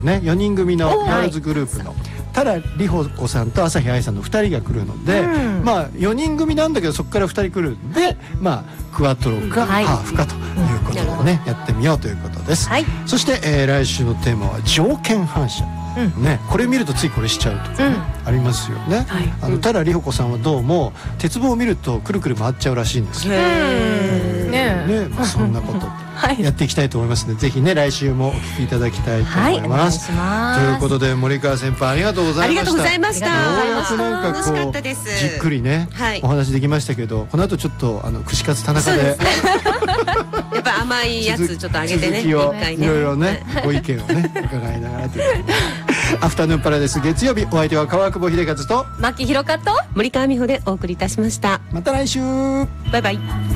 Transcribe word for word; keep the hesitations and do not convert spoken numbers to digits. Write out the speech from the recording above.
ね、よにん組のガールズグループの多良里穂子さんと朝日愛さんのふたりが来るので、うん、まあよにん組なんだけどそこからふたり来るんで、はい、まあクワトロかハーフかということでね、うん、やってみようということです、はい、そして、えー、来週のテーマは条件反射、うんね、これ見るとついこれしちゃうとか、ねうん、ありますよね、はい、あの多良里穂子さんはどうも鉄棒を見るとくるくる回っちゃうらしいんですよ、ねね、まあ、そんなことやっていきたいと思いますので、ぜひね来週もお聞きいただきたいと思います、はい、ということで森川先輩ありがとうございました。ありがとうございました。ようやくなんかこうじっくりね、はい、お話できましたけど、この後ちょっとあの串カツ田中で、ね、 やっぱ甘いやつちょっとあげてね、 続きをいろいろねご意見をね伺いながらというアフタヌーンパラダイス月曜日、お相手は川久保秀和と牧弘香と森川美穂でお送りいたしました。 また来週、 バイバイ。